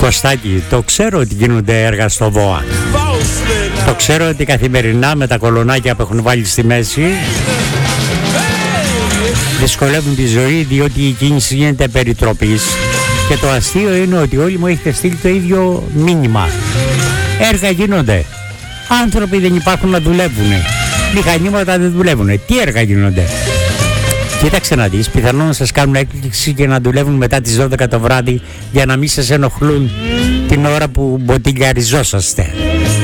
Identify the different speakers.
Speaker 1: Κωστάκη, το ξέρω ότι γίνονται έργα στο ΒΟΑ. Το ξέρω ότι καθημερινά με τα κολονάκια που έχουν βάλει στη μέση δυσκολεύουν τη ζωή, διότι η κίνηση γίνεται περιτροπής. Και το αστείο είναι ότι όλοι μου έχετε στείλει το ίδιο μήνυμα. Έργα γίνονται. Άνθρωποι δεν υπάρχουν να δουλεύουν. Μηχανήματα δεν δουλεύουν. Τι έργα γίνονται? Κοίταξε να δεις, πιθανόν να σας κάνουν έκπληξη και να δουλεύουν μετά τις 12 το βράδυ για να μην σας ενοχλούν την ώρα που μποτιλιαριζόσαστε.